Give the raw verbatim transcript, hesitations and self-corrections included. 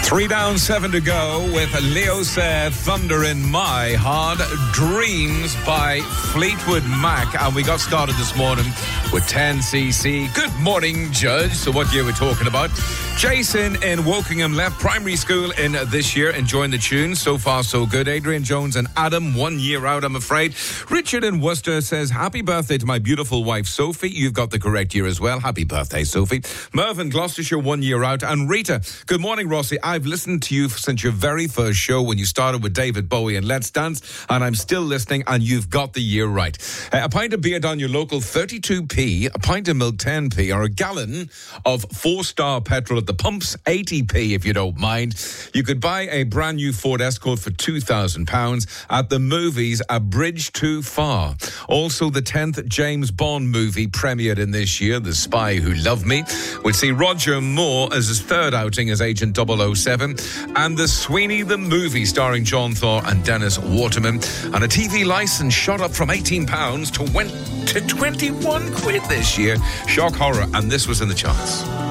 Three down, seven to go with Leo said Thunder in My Heart, Dreams by Fleetwood Mac. And we got started this morning with ten C C. Good morning, Judge. So what year we're talking about? Jason in Wokingham left primary school in this year, enjoying the tune. So far, so good. Adrian Jones and Adam, one year out, I'm afraid. Richard in Worcester says, happy birthday to my beautiful wife, Sophie. You've got the correct year as well. Happy birthday, Sophie. Mervyn, Gloucestershire, one year out. And Rita, good morning, Rossi. I've listened to you since your very first show when you started with David Bowie and Let's Dance, and I'm still listening, and you've got the year right. Uh, a pint of beer down your local, thirty-two p, a pint of milk, ten p, or a gallon of four-star petrol at the pumps, eighty p if you don't mind. You could buy a brand new Ford Escort for two thousand pounds at the movies A Bridge Too Far. Also, the tenth James Bond movie premiered in this year, The Spy Who Loved Me. We'll see Roger Moore as his third outing as Agent double oh seven, and The Sweeney the Movie starring John Thaw and Dennis Waterman. And a T V licence shot up from eighteen pounds to, went to twenty-one quid this year. Shock horror, and this was in the charts.